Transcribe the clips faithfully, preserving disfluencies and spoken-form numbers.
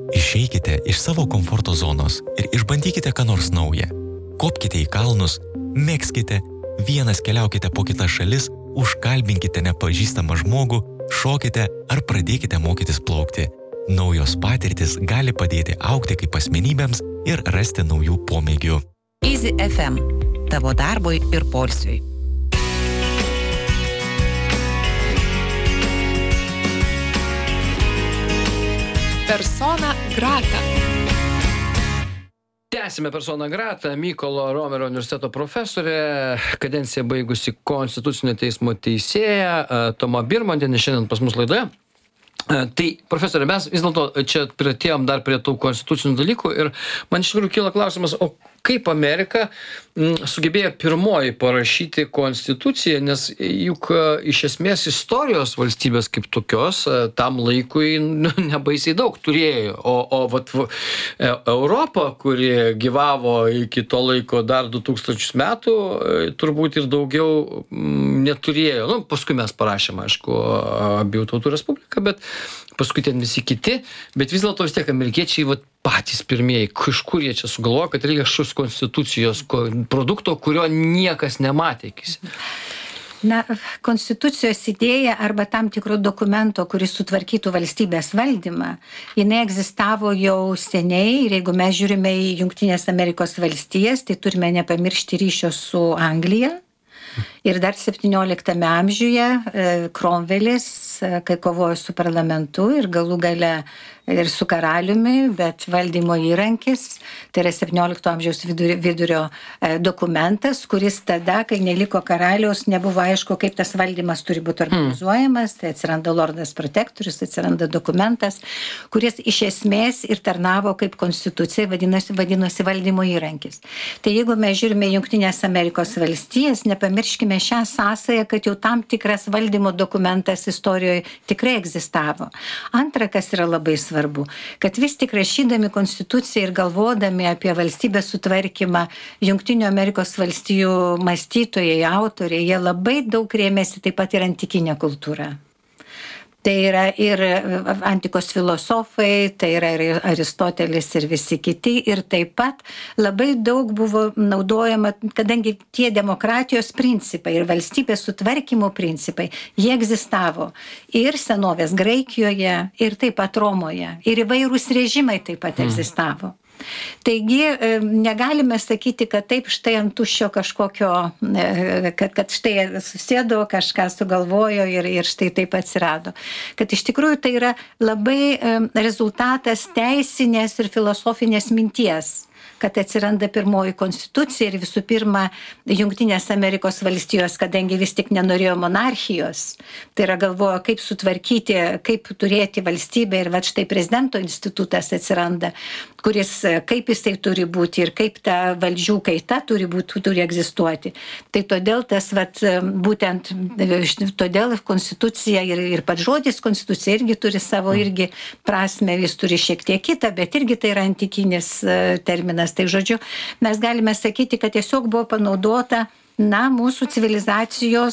Išeikite iš savo komforto zonos ir išbandykite ką nors naują. Kopkite į kalnus, mėgskite, vienas keliaukite po kitas šalis, užkalbinkite nepažįstamą žmogų, šokite ar pradėkite mokytis plaukti. Naujos patirtis gali padėti augti kaip asmenybėms ir rasti naujų pomėgių. Easy F M. Tavo darbui ir poilsiui. Persona grata. Tęsime Persona grata. Mykolo Romerio universiteto profesorė, kadenciją baigusi Konstitucinio teismo teisėja, Toma Birmontienė šiandien pas mus laidoje. Tai, profesorė, mes vis dėlto čia priartėjom dar prie tų konstitucinių dalykų ir man iš tikrųjų kyla klausimas, o kaip Amerika m, sugebėjo pirmoji parašyti konstituciją, nes juk iš esmės istorijos valstybės kaip tokios tam laikui nu, nebaisiai daug turėjo, o, o vat, Europa, kuri gyvavo iki to laiko dar du tūkstančius metų, turbūt ir daugiau m, neturėjo. Nu, paskui mes parašėm, aišku, abiejų tautų respubliką, bet paskui ten visi kiti, bet vis dėlto vis tiek amerikiečiai vat, patys pirmieji, kažkur jie čia sugalvojo, kad reikia šios konstitucijos produkto, kurio niekas nematė ikis. Na, konstitucijos idėja arba tam tikro dokumento, kuris sutvarkytų valstybės valdymą, jinai egzistavo jau seniai ir jeigu mes žiūrime į Jungtinės Amerikos valstijas, tai turime nepamiršti ryšio su Anglija. Ir dar septynioliktame amžiuje Cromwellis, kai kovojo su parlamentu ir galų gale ir su karaliumi, bet valdymo įrankis, tai yra septyniolikto amžiaus vidurio, vidurio dokumentas, kuris tada, kai neliko karaliaus, nebuvo aišku, kaip tas valdymas turi būti organizuojamas, tai atsiranda Lordas Protektorius, atsiranda dokumentas, kuris iš esmės ir tarnavo kaip konstitucija, vadinosi, vadinosi valdymo įrankis. Tai jeigu mes žiūrime Jungtinės Amerikos valstijas, nepamirškime šią sąsają, kad jau tam tikras valdymo dokumentas istorijoje tikrai egzistavo. Antra, kas yra labai svarbu, Svarbu, kad vis tik rašydami konstituciją ir galvodami apie valstybės sutvarkymą Jungtinių Amerikos valstijų mąstytojai, autoriai, jie labai daug rėmėsi taip pat ir antikinę kultūrą. Tai yra ir antikos filosofai, tai yra ir Aristotelis ir visi kiti. Ir taip pat labai daug buvo naudojama, kadangi tie demokratijos principai ir valstybės sutvarkymo principai, jie egzistavo ir senovės Graikijoje, ir taip pat Romoje. Ir įvairūs režimai taip pat egzistavo. Taigi negalime sakyti, kad taip štai ant tuščio kažkokio, kad, kad štai susėdo, kažką sugalvojo ir, ir štai taip atsirado. Kad iš tikrųjų tai yra labai rezultatas teisinės ir filosofinės minties, kad atsiranda pirmoji konstitucija ir visų pirma Jungtinės Amerikos valstijos, kadangi vis tik nenorėjo monarchijos, tai yra galvojo, kaip sutvarkyti, kaip turėti valstybę ir va štai prezidento institutas atsiranda, kuris kaip jisai turi būti ir kaip ta valdžių kaita turi būti, turi egzistuoti. Tai todėl tas, vat, būtent todėl konstitucija ir, ir pats žodis konstitucija irgi turi savo irgi prasme, jis turi šiek tiek kitą, bet irgi tai yra antikinis terminas. Tai žodžiu, mes galime sakyti, kad tiesiog buvo panaudota na, mūsų civilizacijos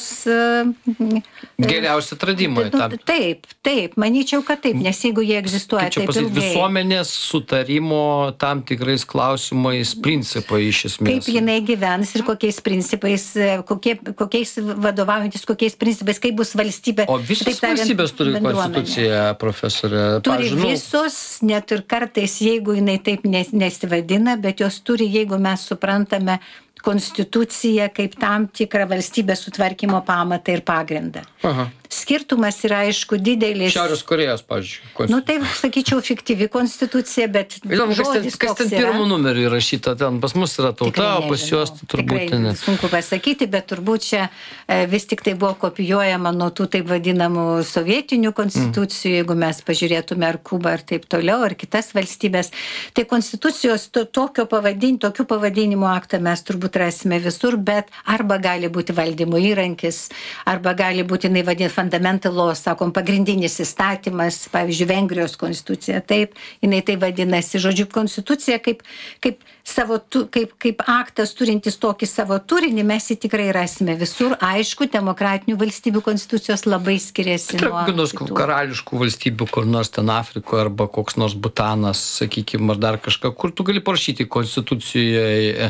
geriausi atradimai. Nu, taip, taip, manyčiau, kad taip, nes jeigu jie egzistuoja taip pasakyti, ilgai. Visuomenės sutarimo tam tikrais klausimais principai iš esmės. Kaip jinai gyvens ir kokiais principais, kokie, kokiais vadovaujantis, kokiais principais, kaip bus valstybė. O visos valstybės turi konstituciją, profesorė? Turi Pažinau. Visos, net ir kartais, jeigu jinai taip nesivadina, bet jos turi, jeigu mes suprantame konstituciją kaip tam tikrą valstybės sutvarkymo pamatą ir pagrindą. Aha. Skirtumas yra, aišku, didelis. Šiaurės Korėjos, pavyzdžiui. Nu, tai, sakyčiau, fiktyvi konstitucija, bet Įdomu, žodis kas ten, kas ten pirmų numerių įrašyta, ten pas mus yra tauta, o pas juos turbūt ne. Sunku pasakyti, bet turbūt čia vis tik tai buvo kopijuojama nuo tų taip vadinamų sovietinių konstitucijų, mm. jeigu mes pažiūrėtume ar Kubą ir taip toliau, ar kitas valstybės. Tai konstitucijos to, tokio pavadin, tokių pavadinimo aktą mes turbūt rasime visur, bet arba gali būti valdymo įrankis, arba gali būti, jinai vadinasi, fundamental law, sakom, pagrindinis įstatymas, pavyzdžiui, Vengrijos konstitucija, taip, jinai tai vadinasi, žodžiu, konstitucija kaip, kaip, savo, kaip, kaip aktas turintis tokį savo turinį, mes jį tikrai rasime visur. Aišku, demokratinių valstybių konstitucijos labai skiriasi nuo Nors kitų. karališkų valstybių, kur nors ten Afrikoje arba koks nors Butanas, sakykime, ar dar kažką, kur tu gali parašyti konstitucijoje,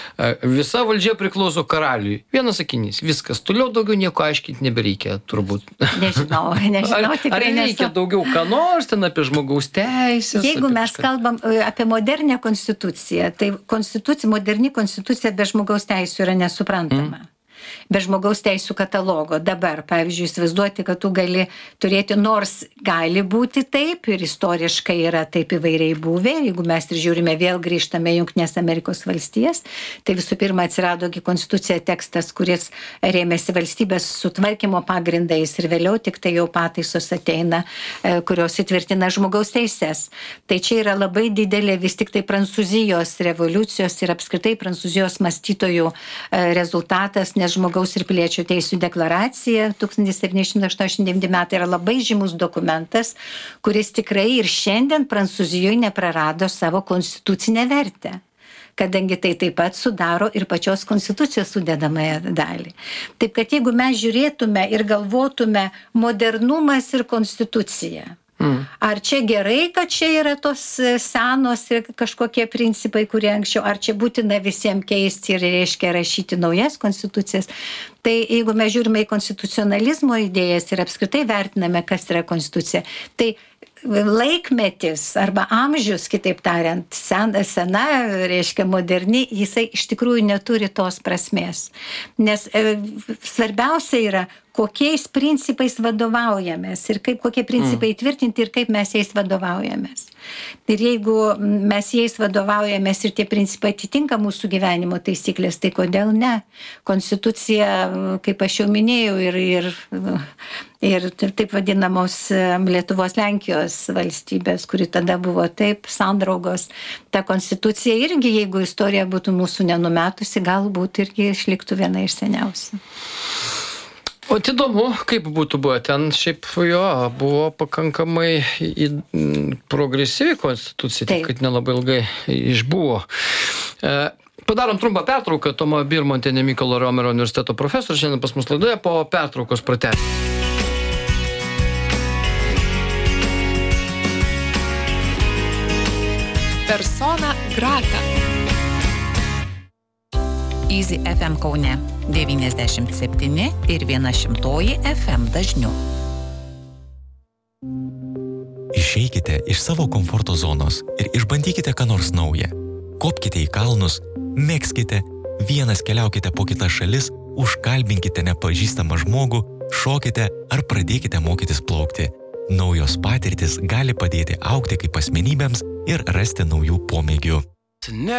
visa valdžia priklauso karaliui. Vienas sakinys, viskas, toliau daugiau nieko aiškinti nebereikia, turbūt. Nežinau, nežinau, Ar, tikrai ar reikia nesu. daugiau ką nors ten apie žmogaus teisės? Jeigu apie mes kažką? kalbam e, apie modernę konstituciją, tai konstitucija, moderni konstitucija be žmogaus teisų yra nesuprantama. Mm. Be žmogaus teisų katalogo. Dabar, pavyzdžiui, įsivaizduoti, kad tu gali turėti, nors gali būti taip, ir istoriškai yra taip įvairiai buvę, jeigu mes ir žiūrime, vėl grįžtame į Jungtines Amerikos valstijas, tai visų pirma atsiradogi konstitucija tekstas, kuris rėmėsi valstybės sutvarkymo pagrindais ir vėliau tik tai jau pataisos ateina, kurios įtvirtina žmogaus teises. Tai čia yra labai didelė vis tik tai Prancūzijos revoliucijos ir apskritai Prancūzijos mąstytojų rezultatas, nes žmogaus ir piliečių teisų deklaracija tūkstantis septyni šimtai aštuoniasdešimt devinti metai yra labai žymus dokumentas, kuris tikrai ir šiandien Prancūzijoje neprarado savo konstitucinę vertę, kadangi tai taip pat sudaro ir pačios konstitucijos sudedamąją dalį. Taip kad jeigu mes žiūrėtume ir galvotume modernumas ir konstitucija, Mm. Ar čia gerai, kad čia yra tos senos ir kažkokie principai, kurie anksčiau, ar čia būtina visiems keisti ir reiškia rašyti naujas konstitucijas. Tai jeigu mes žiūrime į konstitucionalizmo idėjas ir apskritai vertiname, kas yra konstitucija, tai laikmetis arba amžius, kitaip tariant, sena, sena, reiškia moderni, jisai iš tikrųjų neturi tos prasmės. Nes e, svarbiausia yra, kokiais principais vadovaujamės ir kaip, kokie principai įtvirtinti ir kaip mes jais vadovaujamės. Ir jeigu mes jais vadovaujamės ir tie principai atitinka mūsų gyvenimo taisyklės, tai kodėl ne? Konstitucija, kaip aš jau minėjau, ir, ir, ir taip vadinamos Lietuvos Lenkijos valstybės, kuri tada buvo taip, sandraugos, ta konstitucija irgi, jeigu istorija būtų mūsų nenumetusi, galbūt irgi išliktų viena iš seniausių. O įdomu, kaip būtų buvo ten, šiaip jo, buvo pakankamai į, progresyvi konstitucija, taip, kad nelabai ilgai išbuvo. E, padarom trumpą pertrauką, Toma Birmontienė, Mykolo Romerio universiteto profesorė, šiandien pas mus laidoje, po pertraukos pratęsime. Persona grata. Easy F M Kaune devyniasdešimt septyni ir viena šimtoji F M dažniu. Išeikite iš savo komforto zonos ir išbandykite ką nors naują. Kopkite į kalnus, megzkite, vienas keliaukite po kitas šalis, užkalbinkite nepažįstamą žmogų, šokite ar pradėkite mokytis plaukti. Naujos patirtis gali padėti augti kaip asmenybėms ir rasti naujų pomėgių.